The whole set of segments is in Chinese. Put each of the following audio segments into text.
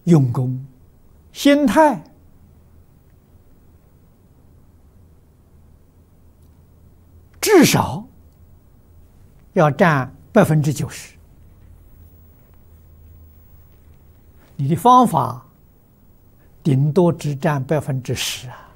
用功、心态，至少要占90%。你的方法顶多只占10%啊！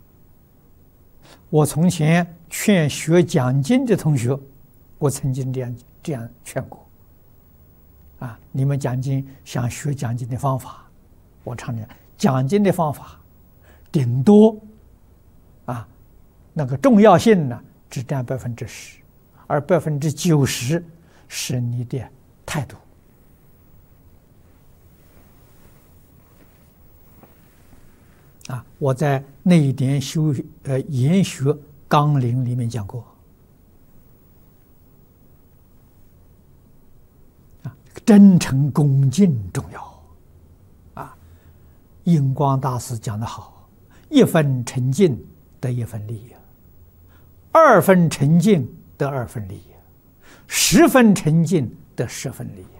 我从前劝学讲经的同学，我曾经这样劝过啊！你们讲经想学讲经的方法，我常讲，讲经的方法顶多啊，那个重要性呢只占10%，而90%是你的态度。啊，我在那一点研学纲领里面讲过，啊，真诚恭敬重要，啊，印光大师讲得好，1分诚敬得1分利，2分诚敬得2分利，10分诚敬得10分利，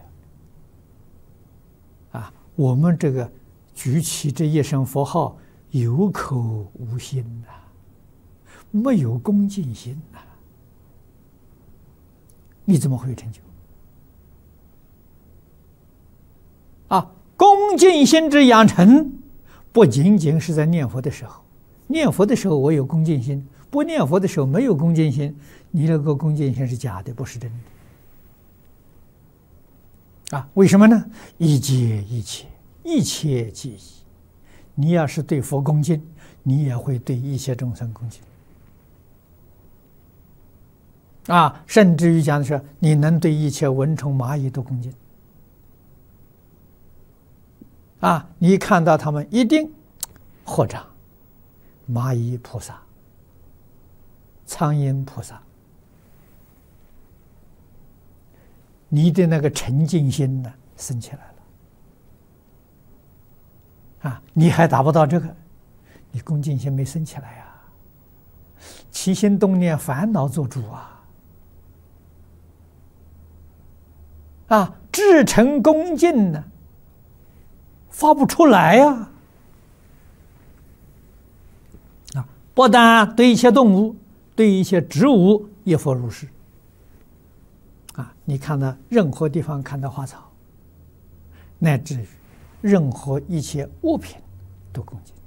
啊，我们这个举起这一声佛号，有口无心呐，没有恭敬心呐，你怎么会有成就？啊，恭敬心之养成，不仅仅是在念佛的时候，念佛的时候我有恭敬心，不念佛的时候没有恭敬心，你那个恭敬心是假的，不是真的。啊，为什么呢？一切一切，一切即一。你要是对佛恭敬，你也会对一切众生恭敬。啊，甚至于讲的是，你能对一切蚊虫蚂蚁都恭敬。啊，你看到他们一定合掌，蚂蚁菩萨、苍蝇菩萨，你的那个沉静心呢，升起来了。啊，你还达不到这个，你恭敬心没升起来呀，起心动念烦恼做主啊！啊，至诚恭敬呢，发不出来呀！啊，不但对一切动物，对一切植物也佛如是。啊，你看到任何地方看到花草，乃至于任何一切物品都恭敬。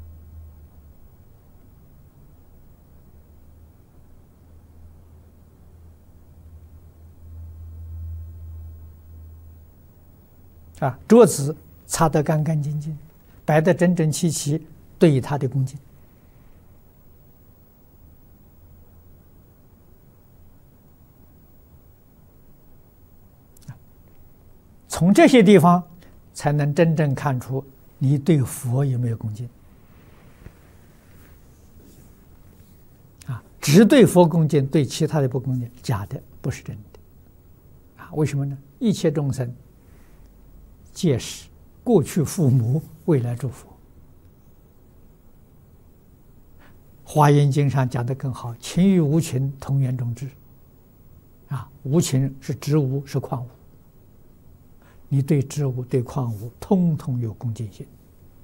啊，桌子擦得干干净净，摆得整整齐齐，对于他的恭敬。从这些地方才能真正看出你对佛有没有恭敬。啊，只对佛恭敬，对其他的不恭敬，假的，不是真的。啊，为什么呢？一切众生皆是过去父母，未来诸佛。华严经上讲得更好，情与无情同源种智。啊，无情是植物，是矿物。你对植物、对矿物，通通有恭敬心。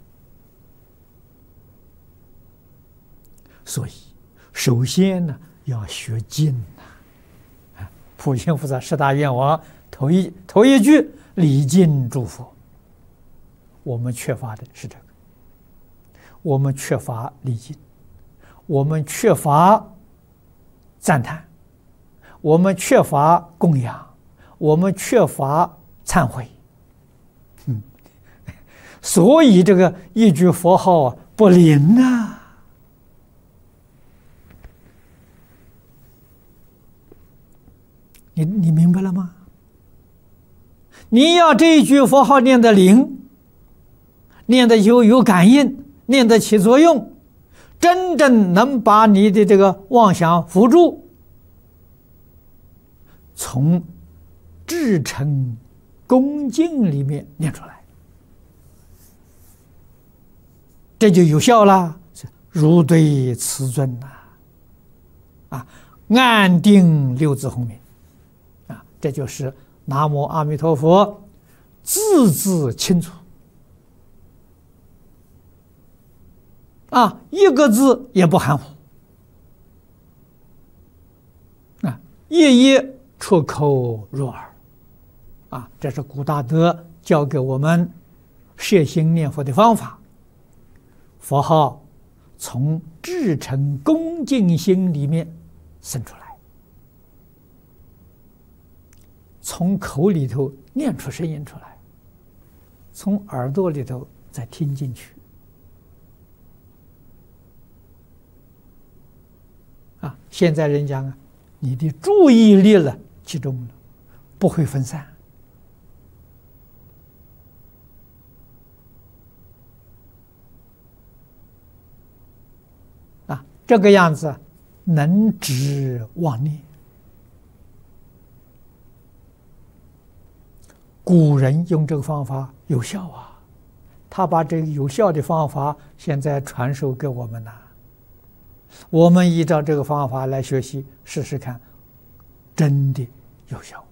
所以，首先呢，要学敬呐。啊，普贤菩萨10大愿王头一句礼敬诸佛。我们缺乏的是这个，我们缺乏礼敬，我们缺乏赞叹，我们缺乏供养，我们缺乏忏悔。所以这个一句佛号啊不灵啊！你明白了吗？你要这一句佛号念得灵，念得有感应，念得起作用，真正能把你的这个妄想扶住，从至诚恭敬里面念出来，这就有效了，如对此尊呐！啊，安定六字洪名啊，这就是南无阿弥陀佛，字字清楚啊，一个字也不含糊啊，一一出口入耳啊，这是古大德教给我们摄心念佛的方法。佛号从至诚恭敬心里面生出来，从口里头念出声音出来，从耳朵里头再听进去啊。现在人讲啊，你的注意力了集中了，不会分散啊，这个样子能止妄念。古人用这个方法有效啊，他把这个有效的方法现在传授给我们了。我们依照这个方法来学习，试试看，真的有效。